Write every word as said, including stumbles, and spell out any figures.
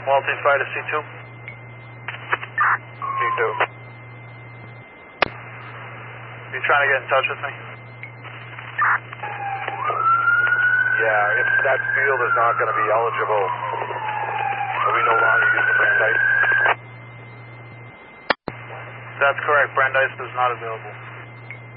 Maltese flight to C two. C two. You trying to get in touch with me? Yeah, if that field is not going to be eligible, are we no longer using Brandeis? That's correct. Brandeis is not available.